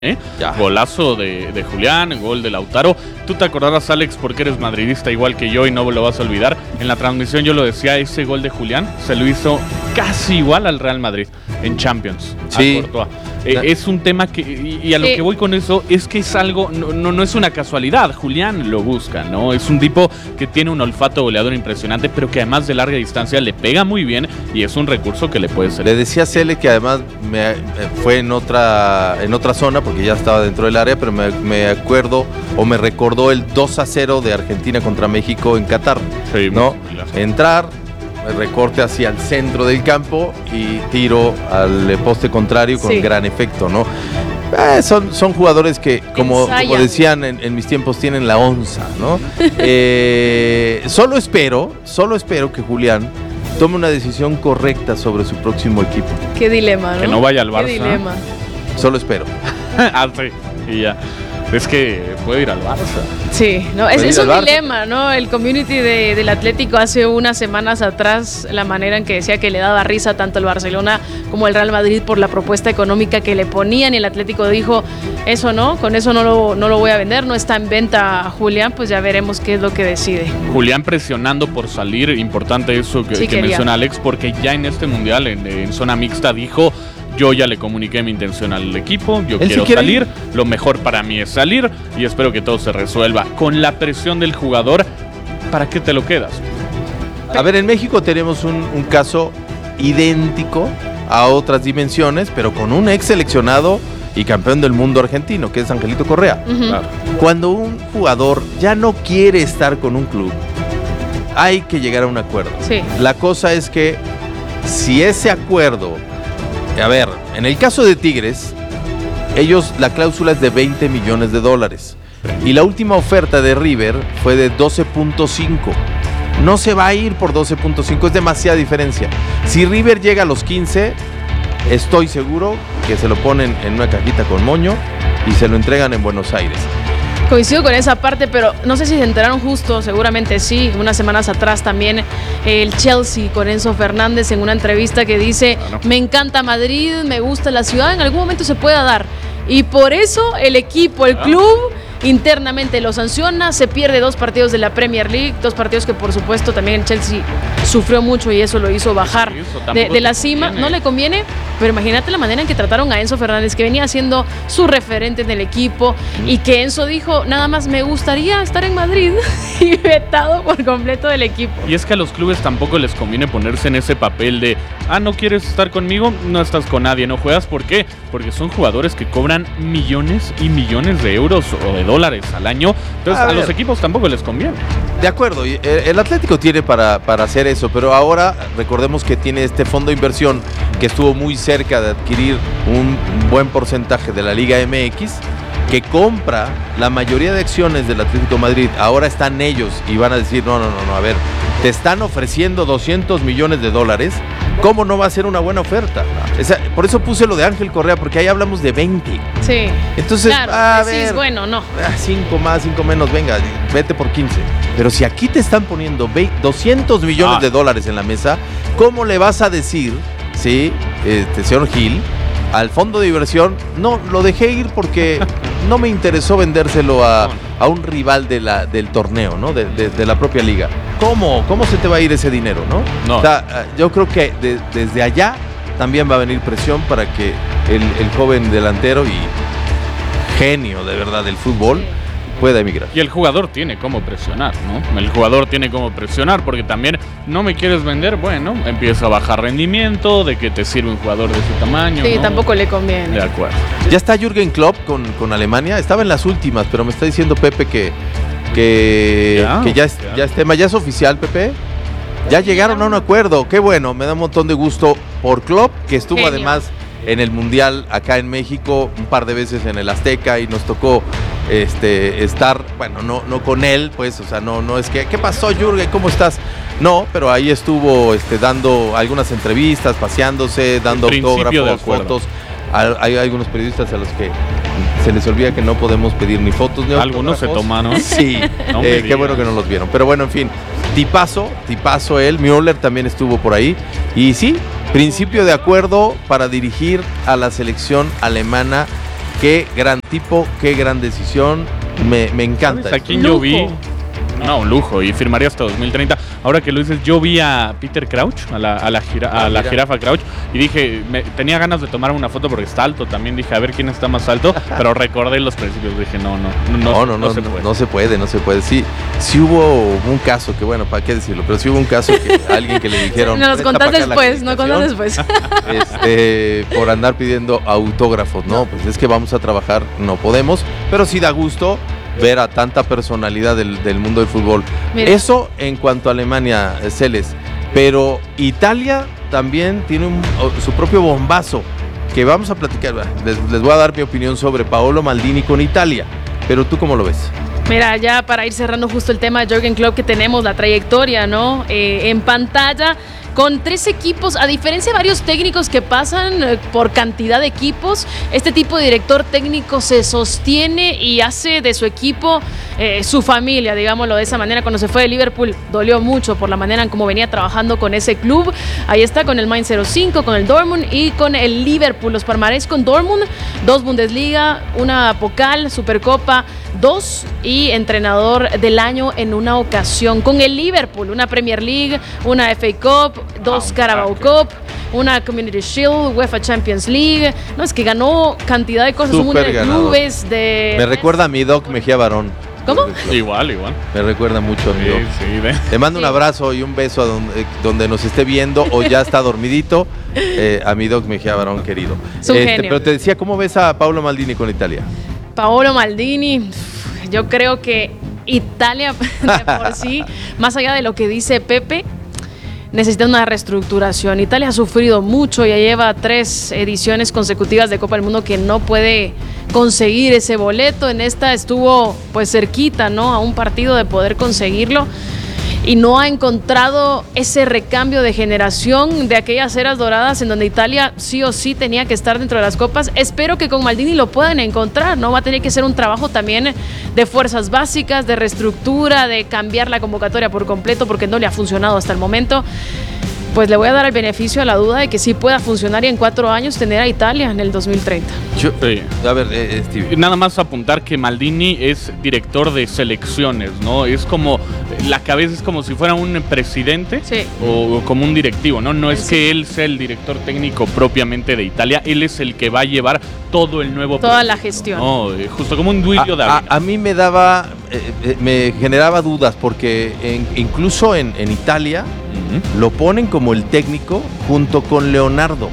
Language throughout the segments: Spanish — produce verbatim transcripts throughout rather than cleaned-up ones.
¿Eh? Golazo de, de Julián, gol de Lautaro. Tú te acordarás, Alex, porque eres madridista igual que yo y no lo vas a olvidar. En la transmisión yo lo decía, ese gol de Julián se lo hizo casi igual al Real Madrid en Champions. Sí. Eh, es un tema que, y, y a lo sí. que voy con eso, es que es algo, no, no, no es una casualidad. Julián lo busca, ¿no? Es un tipo que tiene un olfato goleador impresionante, pero que además de larga distancia le pega muy bien y es un recurso que le puede servir. Le decía a Cele que además me, fue en otra, en otra zona, porque ya estaba dentro del área, pero me, me acuerdo o me recordó el dos a cero de Argentina contra México en Qatar, Sí, ¿no? claro. Entrar, recorte hacia el centro del campo y tiro al poste contrario con Sí. gran efecto, ¿no? Eh, son, son jugadores que, como, como Ensayan. decían en, en mis tiempos, tienen la onza, ¿no? eh, solo espero, solo espero que Julián tome una decisión correcta sobre su próximo equipo. Qué dilema, ¿no? Que no vaya al Barça. Qué dilema. Solo espero. ah, sí, y ya. Es que puede ir al Barça. Sí, no, es, Puede es ir un al Barça. dilema, ¿no? El community de, del Atlético hace unas semanas atrás, la manera en que decía que le daba risa tanto el Barcelona como el Real Madrid por la propuesta económica que le ponían, y el Atlético dijo, eso no, con eso no lo, no lo voy a vender, no está en venta Julián, pues ya veremos qué es lo que decide. Julián presionando por salir, importante eso que, Sí, que quería. menciona Alex, porque ya en este mundial, en, en zona mixta, dijo: yo ya le comuniqué mi intención al equipo, yo Él sí quiero quiere salir, ir. lo mejor para mí es salir y espero que todo se resuelva. Con la presión del jugador, ¿para qué te lo quedas? A ver, en México tenemos un, un caso idéntico a otras dimensiones, pero con un ex seleccionado y campeón del mundo argentino, que es Angelito Correa. Ujú. Claro. Cuando un jugador ya no quiere estar con un club, hay que llegar a un acuerdo. Sí. La cosa es que si ese acuerdo, a ver, en el caso de Tigres, ellos, la cláusula es de veinte millones de dólares y la última oferta de River fue de doce punto cinco. No se va a ir por doce punto cinco, es demasiada diferencia. Si River llega a los quince, estoy seguro que se lo ponen en una cajita con moño y se lo entregan en Buenos Aires. Coincido con esa parte, pero no sé si se enteraron justo, seguramente sí, unas semanas atrás también el Chelsea con Enzo Fernández en una entrevista que dice, Claro. me encanta Madrid, me gusta la ciudad, en algún momento se pueda dar. Y por eso el equipo, el Ah. club, internamente lo sanciona, se pierde dos partidos de la Premier League, dos partidos que por supuesto también el Chelsea sufrió mucho y eso lo hizo bajar Sí, eso tampoco de, de la te cima. conviene. No le conviene, pero imagínate la manera en que trataron a Enzo Fernández, que venía siendo su referente en el equipo, y que Enzo dijo, nada más me gustaría estar en Madrid, y vetado por completo del equipo. Y es que a los clubes tampoco les conviene ponerse en ese papel de, ah, no quieres estar conmigo, no estás con nadie, no juegas. ¿Por qué? Porque son jugadores que cobran millones y millones de euros o de dólares al año. Entonces A a, ver. los equipos tampoco les conviene. De acuerdo, y el el Atlético tiene para, para hacer eso, pero ahora recordemos que tiene este fondo de inversión que estuvo muy cerca de adquirir un buen porcentaje de la Liga M X, que compra la mayoría de acciones del Atlético de Madrid. Ahora están ellos y van a decir, no, no, no, no, a ver, te están ofreciendo doscientos millones de dólares, ¿cómo no va a ser una buena oferta? Esa- por eso puse lo de Ángel Correa, porque ahí hablamos de veinte. Sí, Entonces, claro, a decís, ver, bueno, no. Ah, cinco más, cinco menos, venga, vete por quince. Pero si aquí te están poniendo ve- doscientos millones Ah. de dólares en la mesa, ¿cómo le vas a decir, sí, este señor Gil, al fondo de inversión, no, lo dejé ir porque no me interesó vendérselo a, a un rival de la, del torneo, ¿no? De, de- de la propia liga? ¿Cómo? ¿Cómo se te va a ir ese dinero, no? No. O sea, ah, yo creo que de- desde allá también va a venir presión para que el, el joven delantero y genio de verdad del fútbol pueda emigrar. Y el jugador tiene cómo presionar, ¿no? El jugador tiene cómo presionar, porque también no me quieres vender, bueno, empieza a bajar rendimiento, de que te sirve un jugador de ese tamaño. Sí, ¿no? tampoco le De conviene. acuerdo. Ya está Jürgen Klopp con, con Alemania, estaba en las últimas, pero me está diciendo Pepe que que Ya, que ya es, ya. ya es tema, ya es oficial, Pepe. Ya llegaron a un acuerdo, qué bueno, me da un montón de gusto por Klopp, que estuvo Genio. además en el Mundial acá en México, un par de veces en el Azteca y nos tocó este estar, bueno, no, no con él, pues, o sea, no, no es que, ¿qué pasó, Jürgen? ¿Cómo estás? No, pero ahí estuvo este, dando algunas entrevistas, paseándose, dando principio de autógrafos, acuerdo. fotos. Hay, hay algunos periodistas a los que se les olvida que no podemos pedir ni fotos ni Algunos se autógrafos. toman, ¿no? Sí, No me eh, qué digas. bueno que no los vieron. Pero bueno, en fin, tipazo, tipazo él. Müller también estuvo por ahí. Y sí, principio de acuerdo para dirigir a la selección alemana qué gran tipo, qué gran decisión, me, me encanta. ¿Sabes a quién yo vi? No, un lujo, y firmaría hasta dos mil treinta. Ahora que lo dices, yo vi a Peter Crouch, a la, a la, gira, a la jirafa Crouch, y dije, me, tenía ganas de tomar una foto porque está alto también. Dije, a ver quién está más alto, pero recordé los principios. Dije, no, no, no, no, no, no, no, se, puede. no se puede, no se puede. Sí, sí hubo un caso que, bueno, ¿para qué decirlo? Pero sí hubo un caso que alguien que le dijeron. No, nos contás después, no contás después. Este, por andar pidiendo autógrafos, no, pues es que vamos a trabajar, no podemos, pero sí da gusto ver a tanta personalidad del, del mundo del fútbol. Mira. Eso en cuanto a Alemania, Celes. Pero Italia también tiene un, su propio bombazo que vamos a platicar. Les, les voy a dar mi opinión sobre Paolo Maldini con Italia. Pero ¿tú cómo lo ves? Mira, ya para ir cerrando justo el tema de Jürgen Klopp, que tenemos la trayectoria, ¿no? Eh, en pantalla, con tres equipos, a diferencia de varios técnicos que pasan eh, por cantidad de equipos, este tipo de director técnico se sostiene y hace de su equipo eh, su familia, digámoslo de esa manera. Cuando se fue de Liverpool dolió mucho por la manera en cómo venía trabajando con ese club. Ahí está con el Mainz cero cinco, con el Dortmund y con el Liverpool. Los palmarés con Dortmund, dos Bundesliga, una Pokal, Supercopa, dos y entrenador del año en una ocasión. Con el Liverpool, una Premier League, una F A Cup, dos oh, Carabao okay. Cup, una Community Shield, UEFA Champions League. No, es que ganó cantidad de cosas, un mundo de clubes de... Me recuerda a mi Doc Mejía Barón. ¿Cómo? Igual, igual. Me recuerda mucho a mi sí, Doc. Sí, Te mando sí. un abrazo y un beso a donde, donde nos esté viendo o ya está dormidito, eh, a mi Doc Mejía Barón querido. Es un este, genio. Pero te decía, ¿cómo ves a Paolo Maldini con Italia? Paolo Maldini, yo creo que Italia de por sí, más allá de lo que dice Pepe, necesita una reestructuración. Italia ha sufrido mucho, ya lleva tres ediciones consecutivas de Copa del Mundo que no puede conseguir ese boleto. En esta estuvo pues cerquita, ¿no? A un partido de poder conseguirlo. Y no ha encontrado ese recambio de generación de aquellas eras doradas en donde Italia sí o sí tenía que estar dentro de las copas. Espero que con Maldini lo puedan encontrar, ¿no? Va a tener que ser un trabajo también de fuerzas básicas, de reestructura, de cambiar la convocatoria por completo porque no le ha funcionado hasta el momento. Pues le voy a dar el beneficio a la duda de que sí pueda funcionar y en cuatro años tener a Italia en el dos mil treinta. Yo, sí. A ver, eh, Steve. Nada más apuntar que Maldini es director de selecciones, ¿no? Es como, la cabeza es como si fuera un presidente sí. o, o como un directivo, ¿no? No es sí. que él sea el director técnico propiamente de Italia, él es el que va a llevar todo el nuevo Toda proyecto, la gestión. ¿no? Justo como un Duilio a, a, a mí me daba, eh, eh, me generaba dudas porque en, incluso en, en Italia uh-huh. lo ponen como el técnico junto con Leonardo.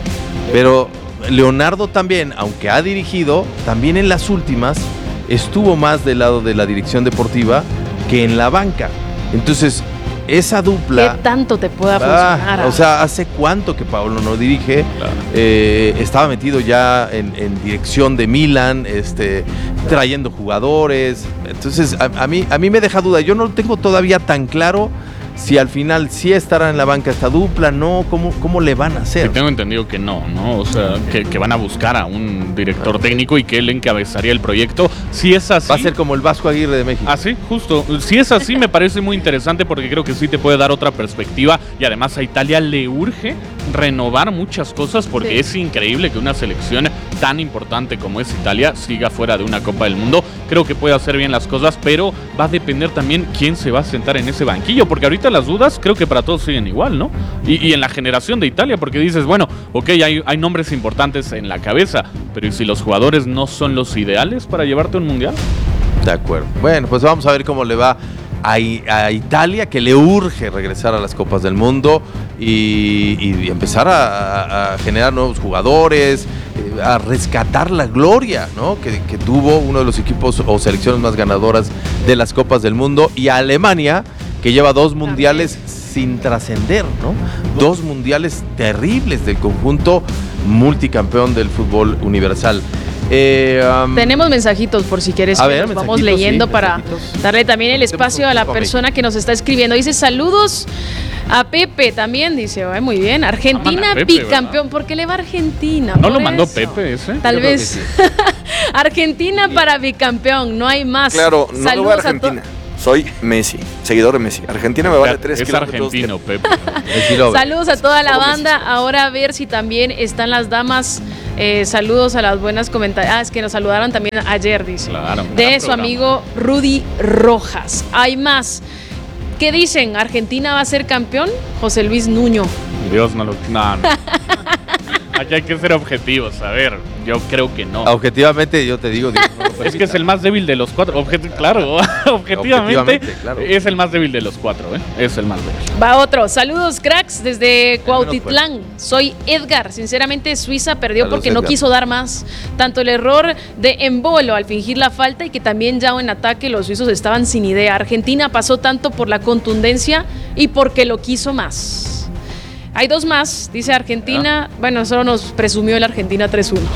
Pero Leonardo también, aunque ha dirigido, también en las últimas estuvo más del lado de la dirección deportiva que en la banca. Entonces, esa dupla... ¿Qué tanto te pueda funcionar? Ah, o sea, ¿hace cuánto que Paolo no dirige? Claro. Eh, estaba metido ya en, en dirección de Milan, este, trayendo jugadores. Entonces, a, a, mí, a mí me deja duda. Yo no tengo todavía tan claro si al final sí estará en la banca esta dupla, no, ¿cómo, cómo le van a hacer? Sí, tengo entendido que no, ¿no? O sea, que, que van a buscar a un director técnico y que él encabezaría el proyecto. Si es así... Va a ser como el Vasco Aguirre de México. Ah, sí, justo. Si es así, me parece muy interesante porque creo que sí te puede dar otra perspectiva y además a Italia le urge renovar muchas cosas porque sí. es increíble que una selección tan importante como es Italia siga fuera de una Copa del Mundo. Creo que puede hacer bien las cosas, pero va a depender también quién se va a sentar en ese banquillo, porque ahorita las dudas creo que para todos siguen igual, ¿no? Y, y en la generación de Italia, porque dices, bueno, ok, hay, hay nombres importantes en la cabeza, pero ¿y si los jugadores no son los ideales para llevarte a un mundial? De acuerdo. Bueno, pues vamos a ver cómo le va a, a Italia, que le urge regresar a las Copas del Mundo y, y empezar a, a generar nuevos jugadores, a rescatar la gloria, ¿no? que, que tuvo uno de los equipos o selecciones más ganadoras de las Copas del Mundo, y a Alemania, que lleva dos mundiales sin trascender, ¿no? Dos mundiales terribles del conjunto multicampeón del fútbol universal. Eh, um, Tenemos mensajitos por si quieres a que ver, nos vamos leyendo sí, para darle también el espacio a la persona que nos está escribiendo. Dice saludos a Pepe también, dice, ay, muy bien, Argentina Pepe, bicampeón, ¿verdad? ¿Por qué le va a Argentina? ¿No por lo mandó eso. Pepe ese? Tal Yo vez. sí. Argentina para bicampeón, no hay más. Claro, no saludos me voy a Argentina. A Soy Messi, seguidor de Messi. Argentina me vale tres es kilómetros. Es argentino, Pepe. Saludos a toda la banda. Ahora a ver si también están las damas Eh, saludos a las buenas comentarios. Ah, es que nos saludaron también ayer, dice. Claro, de gran su programa. amigo Rudy Rojas. Hay más. ¿Qué dicen? ¿Argentina va a ser campeón? José Luis Nuño. Dios no lo... No, no. Aquí hay que ser objetivos. A ver, yo creo que no. Objetivamente, yo te digo, Dios no lo Es que permita. es el más débil de los cuatro. Objeti- claro, objetivamente, Objetivamente, claro. es el más débil de los cuatro, ¿eh? Es el más débil. Va otro. Saludos, cracks, desde menos Cuautitlán. Soy Edgar. Sinceramente, Suiza perdió Saludos, porque no Edgar. quiso dar más. Tanto el error de Embolo al fingir la falta y que también ya en ataque los suizos estaban sin idea. Argentina pasó tanto por la contundencia y porque lo quiso más. Hay dos más, dice Argentina. Ah. Bueno, solo nos presumió el Argentina tres uno.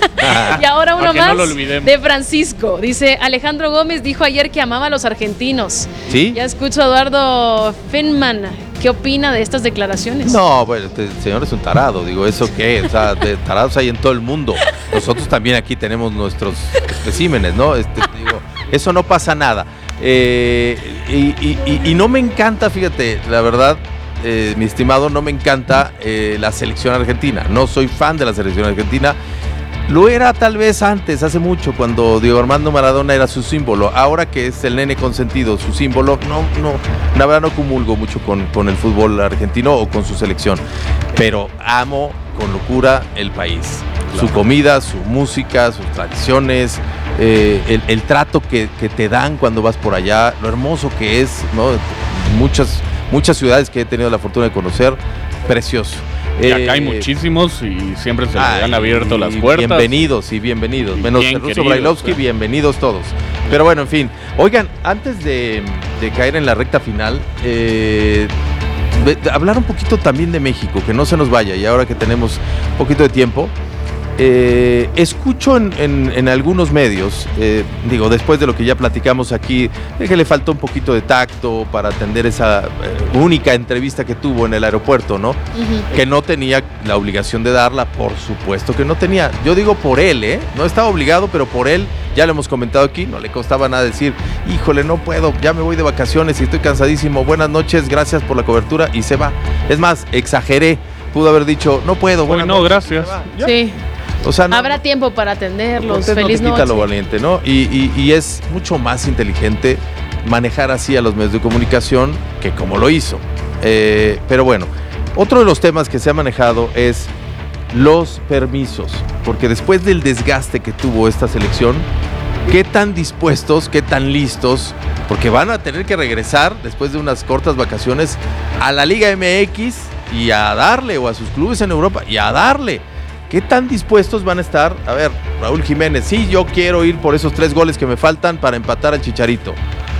Y ahora uno Para que no más lo olvidemos. de Francisco. Dice, Alejandro Gómez dijo ayer que amaba a los argentinos. ¿Sí? Ya escucho a Eduardo Finman. ¿Qué opina de estas declaraciones? No, bueno, este señor es un tarado, digo, ¿eso qué? O sea, de tarados hay en todo el mundo. Nosotros también aquí tenemos nuestros especímenes, ¿no? Este, digo, eso no pasa nada. Eh, y, y- y- y no me encanta, fíjate, la verdad, eh, mi estimado, no me encanta eh, la selección argentina. No soy fan de la selección argentina. Lo era tal vez antes, hace mucho, cuando Diego Armando Maradona era su símbolo. Ahora que es el nene consentido, su símbolo, no, no, la verdad no comulgo mucho con, con el fútbol argentino o con su selección. Pero amo con locura el país. Claro. Su comida, su música, sus tradiciones, eh, el, el trato que, que te dan cuando vas por allá, lo hermoso que es, ¿no? Muchas, muchas ciudades que he tenido la fortuna de conocer, precioso. Y acá hay Eh, muchísimos y siempre se les Ay, han abierto las y puertas. Bienvenidos y bienvenidos. Y Menos bien el ruso queridos, Brailovsky, ¿eh? bienvenidos todos. Pero bueno, en fin. Oigan, antes de, de caer en la recta final, eh, de- de hablar un poquito también de México, que no se nos vaya, y ahora que tenemos un poquito de tiempo. Eh, escucho en, en- en algunos medios, eh, digo, después de lo que ya platicamos aquí, de que le faltó un poquito de tacto para atender esa eh, única entrevista que tuvo en el aeropuerto, ¿no? Ujú. Que no tenía la obligación de darla, por supuesto que no tenía. Yo digo por él, ¿eh? No estaba obligado, pero por él, ya lo hemos comentado aquí, no le costaba nada decir, híjole, no puedo, ya me voy de vacaciones y estoy cansadísimo, buenas noches, gracias por la cobertura, y se va. Es más, exageré, pudo haber dicho, no puedo, buenas no, noches, y gracias. se va. Ya. Sí. O sea, no, Habrá tiempo para atenderlos. Cortés no Feliz te quita noche. lo valiente, ¿no? Y, y- y es mucho más inteligente manejar así a los medios de comunicación que como lo hizo. Eh, pero bueno, otro de los temas que se ha manejado es los permisos, porque después del desgaste que tuvo esta selección, qué tan dispuestos, qué tan listos, porque van a tener que regresar después de unas cortas vacaciones a la Liga M X y a darle, o a sus clubes en Europa y a darle. ¿Qué tan dispuestos van a estar? A ver, Raúl Jiménez, sí, yo quiero ir por esos tres goles que me faltan para empatar al Chicharito.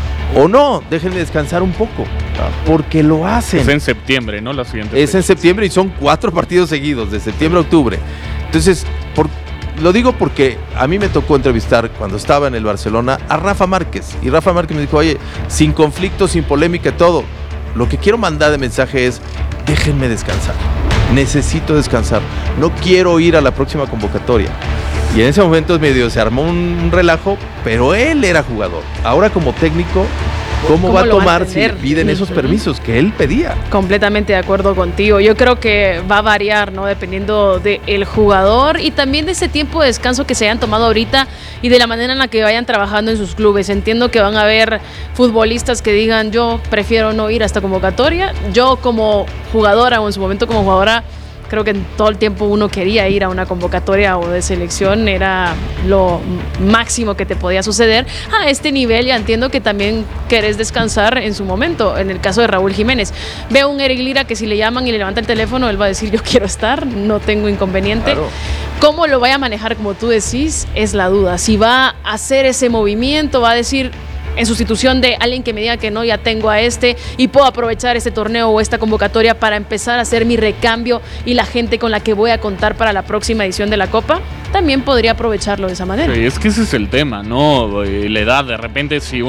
O no, déjenme descansar un poco, porque lo hacen. Es en septiembre, ¿no? La siguiente. Es en fecha. septiembre y son cuatro partidos seguidos, de septiembre a octubre. Entonces, por- lo digo porque a mí me tocó entrevistar cuando estaba en el Barcelona a Rafa Márquez. Y Rafa Márquez me dijo, oye, sin conflicto, sin polémica, todo. Lo que quiero mandar de mensaje es, déjenme descansar. Necesito descansar. No quiero ir a la próxima convocatoria. Y en ese momento medio se armó un relajo, pero él era jugador. Ahora como técnico, ¿cómo, ¿Cómo va a lo va a tomar si entender? piden esos Ujú. permisos que él pedía? Completamente de acuerdo contigo. Yo creo que va a variar, ¿no? Dependiendo del jugador y también de ese tiempo de descanso que se hayan tomado ahorita y de la manera en la que vayan trabajando en sus clubes. Entiendo que van a haber futbolistas que digan, yo prefiero no ir a esta convocatoria. Yo como jugadora o en su momento como jugadora, creo que en todo el tiempo uno quería ir a una convocatoria o de selección, era lo máximo que te podía suceder. A este nivel ya entiendo que también querés descansar en su momento, en el caso de Raúl Jiménez. Veo un Eric Lira que si le llaman y le levanta el teléfono, él va a decir yo quiero estar, no tengo inconveniente. Claro. ¿Cómo lo vaya a manejar como tú decís? Es la duda. Si va a hacer ese movimiento, va a decir en sustitución de alguien que me diga que no, ya tengo a este y puedo aprovechar este torneo o esta convocatoria para empezar a hacer mi recambio y la gente con la que voy a contar para la próxima edición de la Copa, también podría aprovecharlo de esa manera. Sí, es que ese es el tema, ¿no? Eh, La edad, de repente, si un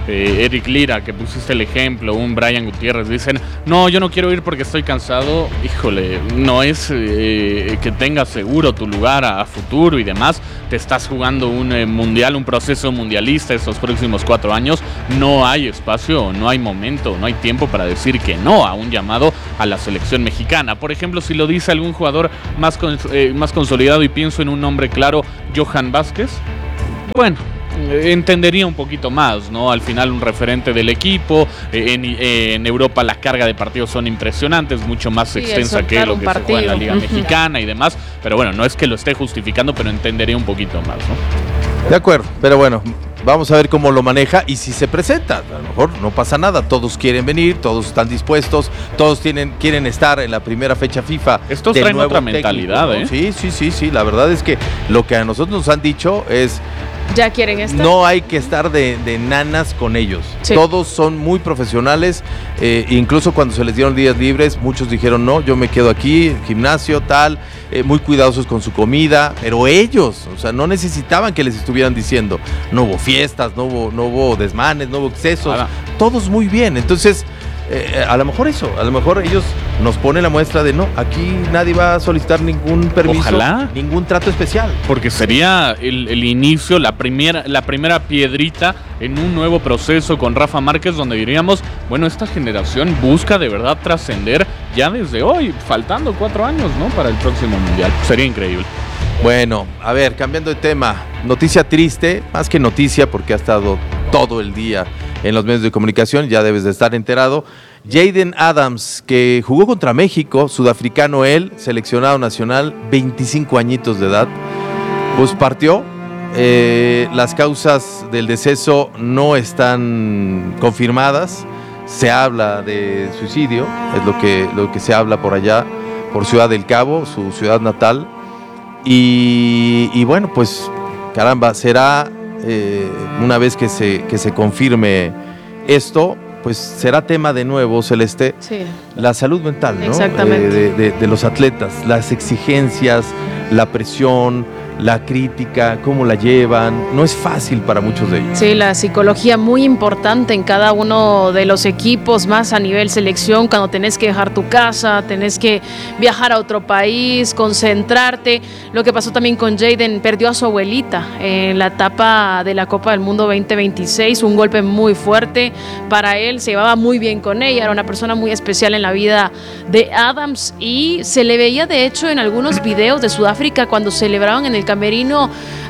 eh, Eric Lira, que pusiste el ejemplo, un Brian Gutiérrez, dicen, no, yo no quiero ir porque estoy cansado. Híjole, no es eh, que tengas seguro tu lugar a, a futuro y demás. Te estás jugando un eh, mundial, un proceso mundialista estos próximos cuatro años. No hay espacio, no hay momento, no hay tiempo para decir que no a un llamado a la selección mexicana. Por ejemplo, si lo dice algún jugador más, con, eh, más consolidado, y pienso en un nombre claro, Johan Vázquez, bueno, entendería un poquito más, ¿no? Al final un referente del equipo, en, en Europa la carga de partidos son impresionantes, mucho más sí, extensa que lo que se juega en la Liga Mexicana y demás, pero bueno, no es que lo esté justificando, pero entendería un poquito más, ¿no? De acuerdo, pero bueno, vamos a ver cómo lo maneja y si se presenta, a lo mejor no pasa nada, todos quieren venir, todos están dispuestos, todos tienen, quieren estar en la primera fecha FIFA. Estos traen otra mentalidad, técnico, ¿no? ¿eh? Sí, sí, sí, sí, la verdad es que lo que a nosotros nos han dicho es... ¿Ya quieren estar? No hay que estar de, de nanas con ellos. Sí. Todos son muy profesionales, eh, incluso cuando se les dieron días libres, muchos dijeron, no, yo me quedo aquí, gimnasio, tal, eh, muy cuidadosos con su comida, pero ellos, o sea, no necesitaban que les estuvieran diciendo, no hubo fiestas, no hubo, no hubo desmanes, no hubo excesos, ah. todos muy bien, entonces... Eh, a lo mejor eso, a lo mejor ellos nos ponen la muestra de no, aquí nadie va a solicitar ningún permiso, ojalá, ningún trato especial. Porque sería el, el inicio, la primera, la primera piedrita en un nuevo proceso con Rafa Márquez, donde diríamos, bueno, esta generación busca de verdad trascender ya desde hoy, faltando cuatro años, ¿no? Para el próximo mundial. Sería increíble. Bueno, a ver, cambiando de tema, noticia triste, más que noticia porque ha estado todo el día en los medios de comunicación, ya debes de estar enterado. Jayden Adams, que jugó contra México, sudafricano él, seleccionado nacional, veinticinco añitos de edad, pues partió. Eh, las causas del deceso no están confirmadas, se habla de suicidio, es lo que, lo que se habla por allá, por Ciudad del Cabo, su ciudad natal. Y, y bueno, pues caramba, será eh, una vez que se, que se confirme esto, pues será tema de nuevo, Celeste, sí. La salud mental, ¿no? Exactamente. Eh, de, de, de los atletas, las exigencias, la presión, la crítica, cómo la llevan, no es fácil para muchos de ellos. Sí, la psicología muy importante en cada uno de los equipos, más a nivel selección, cuando tenés que dejar tu casa, tenés que viajar a otro país, concentrarte. Lo que pasó también con Jayden, perdió a su abuelita en la etapa de la Copa del Mundo veinte veintiséis, un golpe muy fuerte para él, se llevaba muy bien con ella, era una persona muy especial en la vida de Adams y se le veía de hecho en algunos videos de Sudáfrica cuando celebraban en el camerino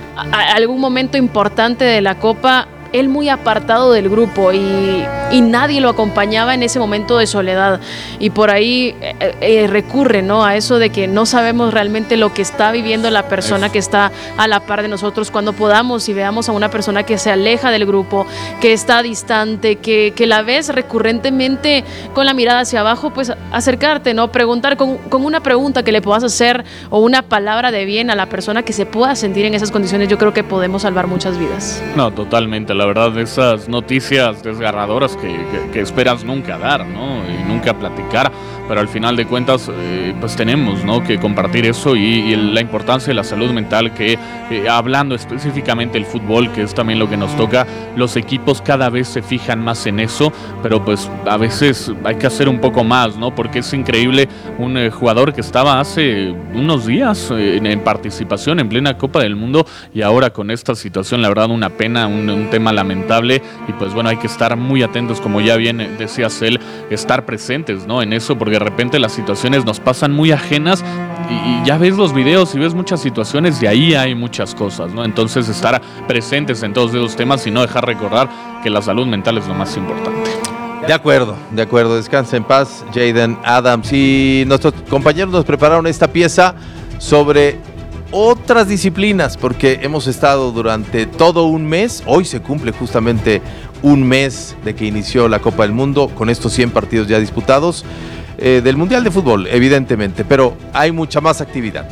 a algún momento importante de la Copa, él muy apartado del grupo y, y nadie lo acompañaba en ese momento de soledad y por ahí eh, eh, recurre, ¿no? a eso de que no sabemos realmente lo que está viviendo la persona que está a la par de nosotros. Cuando podamos y veamos a una persona que se aleja del grupo, que está distante, que, que la ves recurrentemente con la mirada hacia abajo, pues acercarte, ¿no? Preguntar con, con una pregunta que le puedas hacer o una palabra de bien a la persona que se pueda sentir en esas condiciones, yo creo que podemos salvar muchas vidas. No, totalmente, la verdad, esas noticias desgarradoras que, que, que esperas nunca dar, ¿no? Y nunca platicar, pero al final de cuentas, eh, pues tenemos, ¿no? que compartir eso y, y la importancia de la salud mental, que eh, hablando específicamente del fútbol, que es también lo que nos toca, los equipos cada vez se fijan más en eso, pero pues a veces hay que hacer un poco más, ¿no? Porque es increíble un eh, jugador que estaba hace unos días eh, en, en participación en plena Copa del Mundo y ahora con esta situación, la verdad, una pena, un, un tema lamentable y pues bueno, hay que estar muy atentos, como ya bien decías él, estar presentes, ¿no? En eso, porque de repente las situaciones nos pasan muy ajenas y, y ya ves los videos y ves muchas situaciones y ahí hay muchas cosas, ¿no? Entonces estar presentes en todos esos temas y no dejar recordar que la salud mental es lo más importante. De acuerdo, de acuerdo, descansa en paz Jayden Adams. Y nuestros compañeros nos prepararon esta pieza sobre otras disciplinas, porque hemos estado durante todo un mes, hoy se cumple justamente un mes de que inició la Copa del Mundo, con estos cien partidos ya disputados, eh, del Mundial de Fútbol, evidentemente, pero hay mucha más actividad.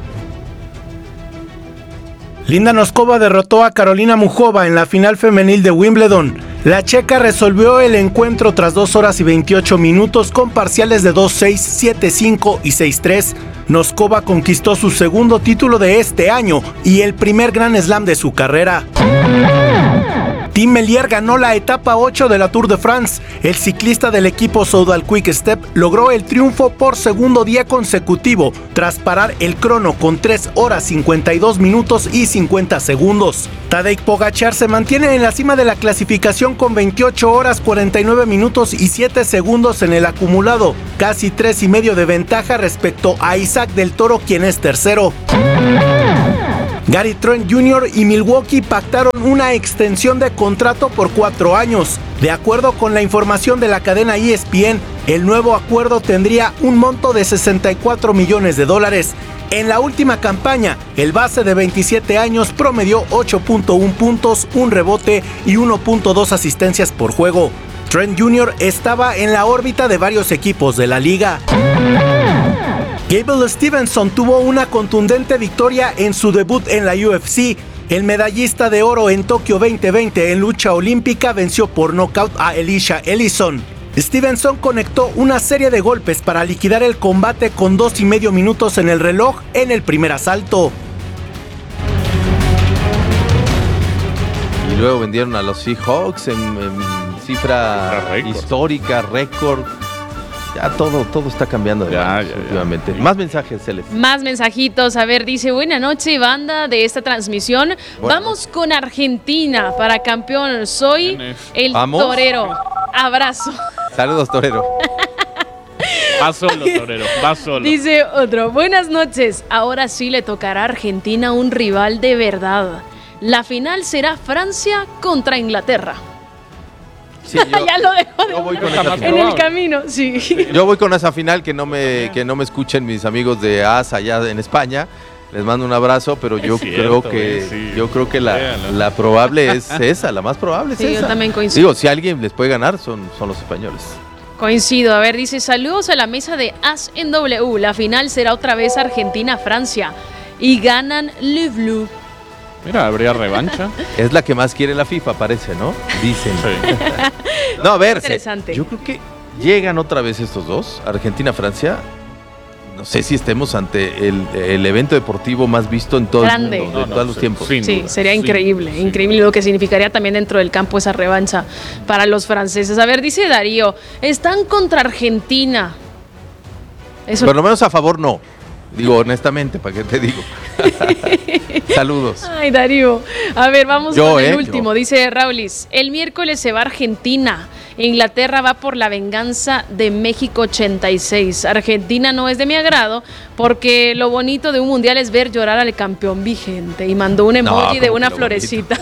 Linda Noskova derrotó a Karolina Muchova en la final femenil de Wimbledon. La checa resolvió el encuentro tras dos horas y veintiocho minutos con parciales de dos seis, siete cinco y seis tres. Noskova conquistó su segundo título de este año y el primer Grand Slam de su carrera. Tim Merlier ganó la etapa ocho de la Tour de France. El ciclista del equipo Soudal Quick Step logró el triunfo por segundo día consecutivo, tras parar el crono con tres horas cincuenta y dos minutos y cincuenta segundos. Tadej Pogačar se mantiene en la cima de la clasificación con veintiocho horas cuarenta y nueve minutos y siete segundos en el acumulado, casi tres y medio de ventaja respecto a Isaac del Toro, quien es tercero. Gary Trent junior y Milwaukee pactaron una extensión de contrato por cuatro años. De acuerdo con la información de la cadena E S P N, el nuevo acuerdo tendría un monto de sesenta y cuatro millones de dólares. En la última campaña, el base de veintisiete años promedió ocho punto uno puntos, un rebote y uno punto dos asistencias por juego. Trent junior estaba en la órbita de varios equipos de la liga. Gable Stevenson tuvo una contundente victoria en su debut en la U F C. El medallista de oro en Tokio veinte veinte en lucha olímpica venció por nocaut a Elisha Ellison. Stevenson conectó una serie de golpes para liquidar el combate con dos y medio minutos en el reloj en el primer asalto. Y luego vendieron a los Seahawks en, en cifra Récord. histórica, récord. Ya todo, todo está cambiando de Ya, manos ya, ya. últimamente. Más mensajes, Celes. Más mensajitos. A ver, dice, buena noche, banda de esta transmisión. Bueno. Vamos con Argentina para campeón. Soy ¿Quién es? el ¿Vamos? torero. Abrazo. Saludos, torero. Va solo, torero, va solo. Dice otro, buenas noches. Ahora sí le tocará a Argentina un rival de verdad. La final será Francia contra Inglaterra. Sí, yo, Ya lo dejo de yo voy una- con esa Jamás en final. el probable. camino, sí. Yo voy con esa final, que no me, que no me escuchen mis amigos de A S allá en España. Les mando un abrazo, pero yo Es creo cierto, que eh, sí. yo creo que la, Véanlo. la probable es esa, la más probable es Sí, yo esa. también coincido. Digo, si alguien les puede ganar son, son los españoles. Coincido. A ver, dice, saludos a la mesa de As en W. La final será otra vez Argentina-Francia. Y ganan Le Bleu. Mira, habría revancha. Es la que más quiere la FIFA, parece, ¿no? Dicen. Sí. No, a ver, se- Interesante. yo creo que llegan otra vez estos dos, Argentina-Francia. No sé si estemos ante el, el evento deportivo más visto en todo Grande. el mundo, de No, no, todos los sí, tiempos. sin Sí, duda, sería sin increíble, duda, sin increíble lo que significaría también dentro del campo esa revancha para los franceses. A ver, dice Darío, están contra Argentina. Eso Por lo menos a favor no. Digo, honestamente, ¿para qué te digo? Saludos. Ay, Darío. A ver, vamos Yo, con el eh, último. yo. Dice Raulis, el miércoles se va a Argentina. Inglaterra va por la venganza de México ochenta y seis. Argentina no es de mi agrado porque lo bonito de un mundial es ver llorar al campeón vigente. Y mandó un emoji ¿cómo de que una lo florecita.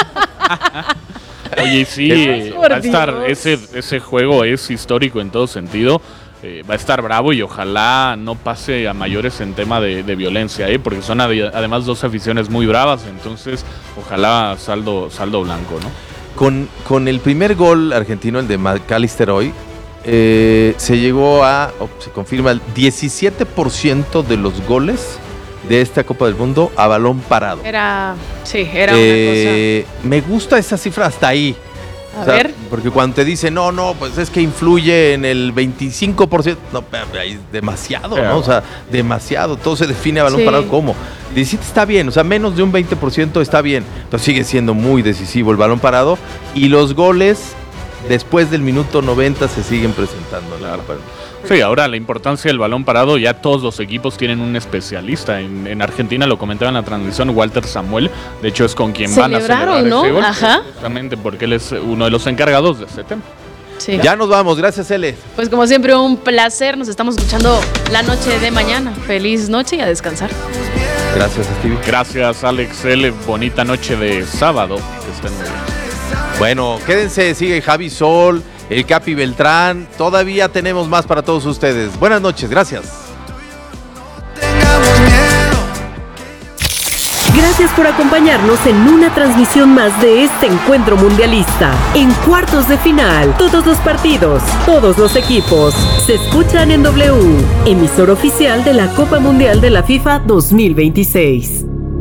Oye, sí, Ay, por va a estar, Dios. ese, ese juego es histórico en todo sentido. Eh, va a estar bravo y ojalá no pase a mayores en tema de, de violencia, ¿eh? Porque son adi- además dos aficiones muy bravas, entonces ojalá saldo, saldo blanco, ¿no? Con, con el primer gol argentino, el de McAllister hoy, eh, se llegó a, o se confirma, el diecisiete por ciento de los goles de esta Copa del Mundo a balón parado. Era, sí, era Eh, me gusta esa cifra hasta ahí. una cosa. A O sea, ver, porque cuando te dicen, no, no, pues es que influye en el veinticinco por ciento. No, pero ahí es demasiado, ¿no? O sea, demasiado. Todo se define a balón Sí. parado como. diecisiete está bien, o sea, menos de un veinte por ciento está bien. Pero sigue siendo muy decisivo el balón parado. Y los goles, después del minuto noventa, se siguen presentando. Claro. Sí, ahora la importancia del balón parado, ya todos los equipos tienen un especialista. En, en Argentina lo comentaba en la transmisión Walter Samuel, de hecho es con quien van a Celebraron, celebrar ¿no? ese gol, Ajá. justamente porque él es uno de los encargados de ese tema. sí. Ya nos vamos, gracias, Ele. Pues como siempre, un placer. Nos estamos escuchando la noche de mañana. Feliz noche y a descansar. Gracias, Stevie. Gracias, Alex L. Bonita noche de sábado. Que estén muy bien. Bueno, quédense, sigue Javi Sol, el Capi Beltrán. Todavía tenemos más para todos ustedes. Buenas noches, gracias. Gracias por acompañarnos en una transmisión más de este encuentro mundialista. En cuartos de final, todos los partidos, todos los equipos se escuchan en W, emisor oficial de la Copa Mundial de la FIFA dos mil veintiséis.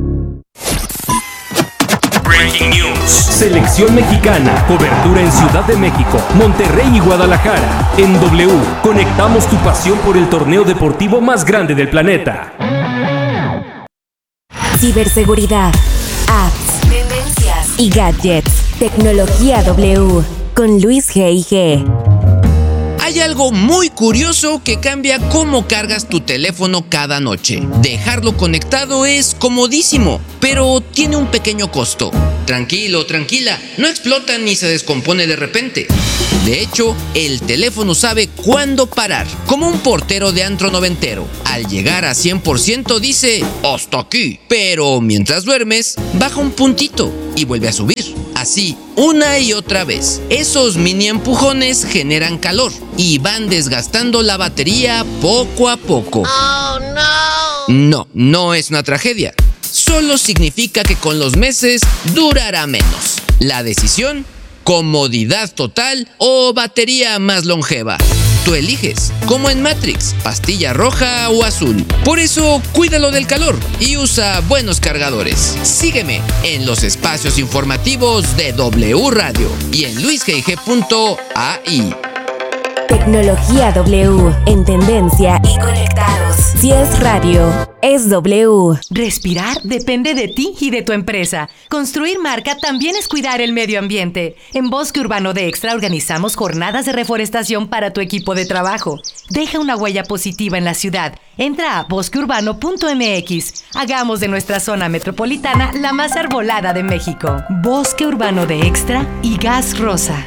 Breaking News. Selección mexicana, cobertura en Ciudad de México, Monterrey y Guadalajara. En W, conectamos tu pasión por el torneo deportivo más grande del planeta. Ciberseguridad, apps, tendencias, y gadgets. Tecnología W con Luis G I G. Hay algo muy curioso que cambia cómo cargas tu teléfono cada noche. Dejarlo conectado es comodísimo, pero tiene un pequeño costo. Tranquilo, tranquila, no explota ni se descompone de repente. De hecho, el teléfono sabe cuándo parar, como un portero de antro noventero. Al llegar a cien por ciento dice, hasta aquí. Pero mientras duermes, baja un puntito y vuelve a subir. Así, una y otra vez. Esos mini empujones generan calor y van desgastando la batería poco a poco. Oh, no. No, no es una tragedia. Solo significa que con los meses durará menos. La decisión, comodidad total o batería más longeva. Tú eliges, como en Matrix, pastilla roja o azul. Por eso, cuídalo del calor y usa buenos cargadores. Sígueme en los espacios informativos de W Radio y en luis g i g punto a i. Tecnología W, en tendencia y conectados. Si es radio, es W. Respirar depende de ti y de tu empresa. Construir marca también es cuidar el medio ambiente. En Bosque Urbano de Extra organizamos jornadas de reforestación para tu equipo de trabajo. Deja una huella positiva en la ciudad. Entra a bosque urbano punto m x. Hagamos de nuestra zona metropolitana la más arbolada de México. Bosque Urbano de Extra y Gas Rosa.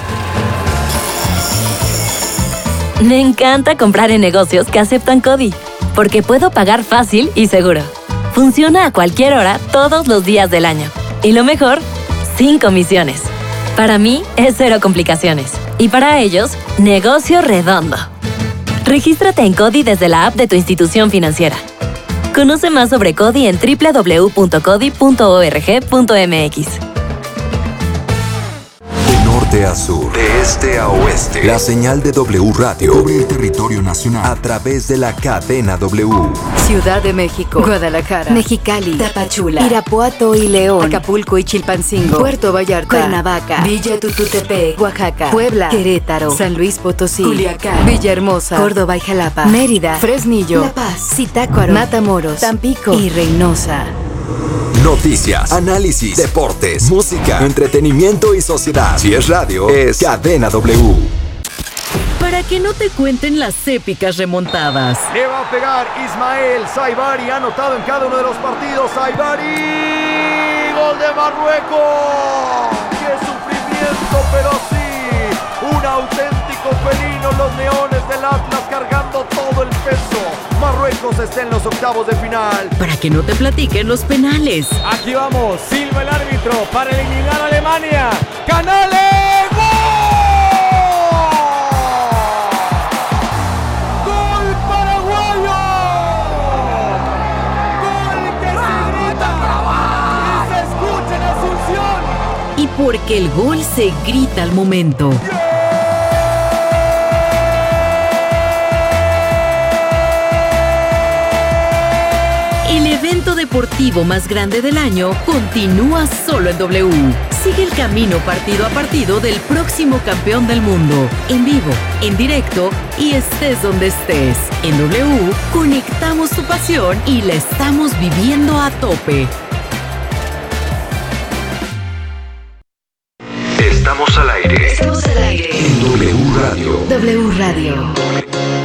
Me encanta comprar en negocios que aceptan CODI, porque puedo pagar fácil y seguro. Funciona a cualquier hora, todos los días del año. Y lo mejor, sin comisiones. Para mí, es cero complicaciones. Y para ellos, negocio redondo. Regístrate en CODI desde la app de tu institución financiera. Conoce más sobre CODI en doble u doble u doble u punto codi punto org punto m x. De a sur, de este a oeste, la señal de W Radio cubre el territorio nacional a través de la cadena W. Ciudad de México, Guadalajara, Mexicali, Tapachula, Irapuato y León, Acapulco y Chilpancingo, Puerto Vallarta, Cuernavaca, Villa Tututepec, Oaxaca, Puebla, Querétaro, San Luis Potosí, Culiacán, Villahermosa, Córdoba y Jalapa, Mérida, Fresnillo, La Paz, Zitácuaro, Matamoros, Tampico y Reynosa. Noticias, análisis, deportes, música, entretenimiento y sociedad. Si es radio, es Cadena W. Para que no te cuenten las épicas remontadas. Le va a pegar Ismael Saibari, anotado en cada uno de los partidos. Saibari, gol de Marruecos. ¡Qué sufrimiento, pero sí! Un auténtico felino, los leones del Atlas cargando todo el peso. Marruecos está en los octavos de final. Para que no te platiquen los penales. Aquí vamos, silba el árbitro para eliminar a Alemania. ¡Canales! ¡Gol! ¡Gol paraguayo! ¡Gol que se grita! ¡Y se escucha en Asunción! Y porque el gol se grita al momento. El evento deportivo más grande del año continúa solo en W. Sigue el camino partido a partido del próximo campeón del mundo. En vivo, en directo y estés donde estés. En W, conectamos tu pasión y la estamos viviendo a tope. Estamos al aire. Estamos al aire. En W Radio. W Radio.